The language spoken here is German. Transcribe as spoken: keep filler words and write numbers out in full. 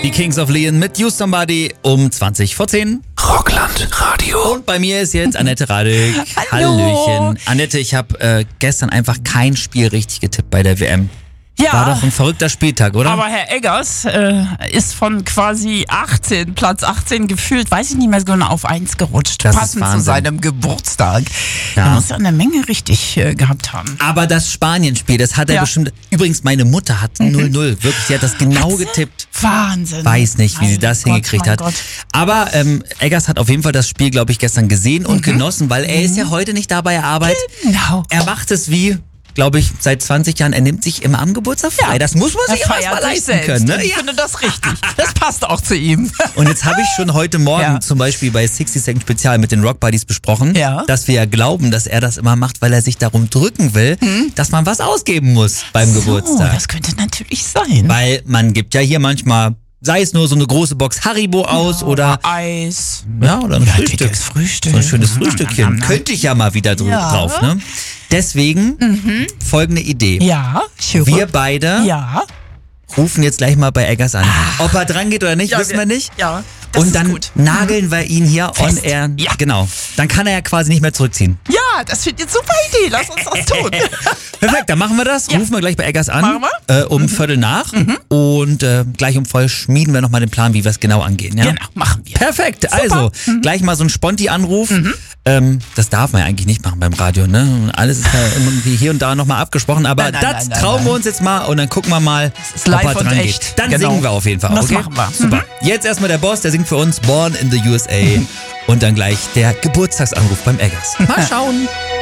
Die Kings of Leon mit You Somebody um zwanzig vor zehn. Rockland Radio. Und bei mir ist jetzt Annette Radek. Hallo. Hallöchen. Annette, ich habe äh, gestern einfach kein Spiel richtig getippt bei der W M. Ja, War doch ein verrückter Spieltag, oder? aber Herr Eggers äh, ist von quasi achtzehn, Platz achtzehn gefühlt, weiß ich nicht mehr genau, auf eins gerutscht. Das ist passend zu Wahnsinn. seinem Geburtstag. Ja. Da muss er eine Menge richtig äh, gehabt haben. Aber das Spanien-Spiel, das hat er Ja. bestimmt... Übrigens, meine Mutter hat null null. Wirklich, sie hat das genau Hat sie? getippt. Wahnsinn. Weiß nicht, wie sie Mein das Gott, hingekriegt mein hat. Gott. Aber ähm, Eggers hat auf jeden Fall das Spiel, glaube ich, gestern gesehen und genossen, weil er ist ja heute nicht da bei der Arbeit. Genau. Er macht es wie, glaube ich, seit zwanzig Jahren. Er nimmt sich immer am Geburtstag frei. Das muss man Er sich auch erst mal feiert sich leisten selbst. können. Ne? Und ich Ja. finde das richtig. Das passt auch zu ihm. Und jetzt habe ich schon heute Morgen Ja. zum Beispiel bei sixty Second Spezial mit den Rock Buddies besprochen, Ja. dass wir ja glauben, dass er das immer macht, weil er sich darum drücken will, dass man was ausgeben muss beim So, Geburtstag. das könnte natürlich sein. Weil man gibt ja hier manchmal, sei es nur so eine große Box Haribo aus oder Eis. ja, oder ein Oder Frühstück. dickes Frühstück. So ein schönes Mhm. Frühstückchen. Könnte ich ja mal wieder dr- Ja. drauf, ne? Deswegen folgende Idee. Ja, sure. Wir beide Ja. rufen jetzt gleich mal bei Eggers an. Ob er dran geht oder nicht, Ja, wissen wir wir- nicht. ja, das Und ist dann gut. nageln wir ihn hier on Fest. air. Ja. Genau. Dann kann er ja quasi nicht mehr zurückziehen. Ja, das finde ich eine super Idee. Lass uns das tun. Perfekt, dann machen wir das. Ja. Rufen wir gleich bei Eggers an. Machen Äh, um Viertel nach. Und äh, gleich um voll schmieden wir nochmal den Plan, wie wir es genau angehen. Ja? Genau, machen wir. Perfekt, also gleich mal so ein Sponti-Anruf. Ähm, das darf man ja eigentlich nicht machen beim Radio, ne? Alles ist ja irgendwie hier und da nochmal abgesprochen, aber Nein, nein, das nein, nein, trauen wir nein. uns jetzt mal und dann gucken wir mal, ist live ob er und dran echt. geht. Dann Genau. singen wir auf jeden Fall, Das okay? machen wir. Super. Jetzt erstmal der Boss, der singt für uns Born in the U S A und dann gleich der Geburtstagsanruf beim Eggers. Mal schauen.